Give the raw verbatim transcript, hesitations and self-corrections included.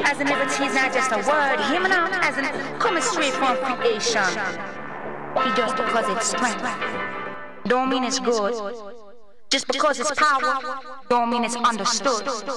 as in if it is not just a word. Hear me now, as in coming straight from creation. He just because it's strength, don't mean it's good. Just because it's power, don't mean it's understood.